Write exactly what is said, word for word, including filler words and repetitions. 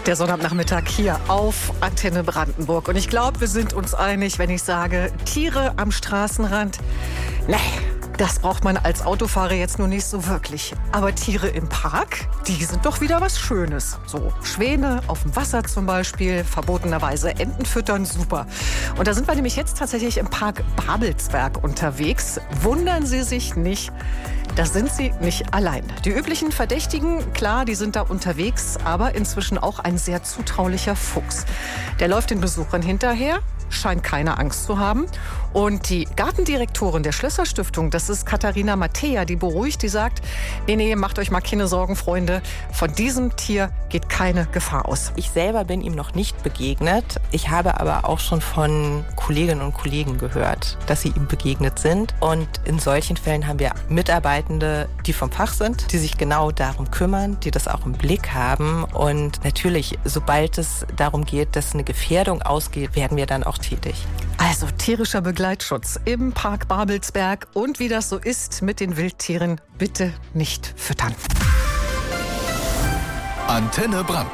Der Sonnabendnachmittag hier auf Antenne Brandenburg. Und ich glaube, wir sind uns einig, wenn ich sage, Tiere am Straßenrand, nee, das braucht man als Autofahrer jetzt nur nicht so wirklich. Aber Tiere im Park, die sind doch wieder was Schönes. So Schwäne auf dem Wasser zum Beispiel, verbotenerweise Enten füttern, super. Und da sind wir nämlich jetzt tatsächlich im Park Babelsberg unterwegs. Wundern Sie sich nicht, da sind Sie nicht allein. Die üblichen Verdächtigen, klar, die sind da unterwegs, aber inzwischen auch ein sehr zutraulicher Fuchs. Der läuft den Besuchern hinterher, scheint keine Angst zu haben. Und die Gartendirektorin der Schlösserstiftung, das ist Katharina Mattea, die beruhigt, die sagt, nee, nee, macht euch mal keine Sorgen, Freunde, von diesem Tier geht keine Gefahr aus. Ich selber bin ihm noch nicht begegnet. Ich habe aber auch schon von Kolleginnen und Kollegen gehört, dass sie ihm begegnet sind. Und in solchen Fällen haben wir Mitarbeitende, die vom Fach sind, die sich genau darum kümmern, die das auch im Blick haben. Und natürlich, sobald es darum geht, dass eine Gefährdung ausgeht, werden wir dann auch tätig. Also tierischer Begleitschutz im Park Babelsberg und wie das so ist mit den Wildtieren, bitte nicht füttern. Antenne Brandenburg.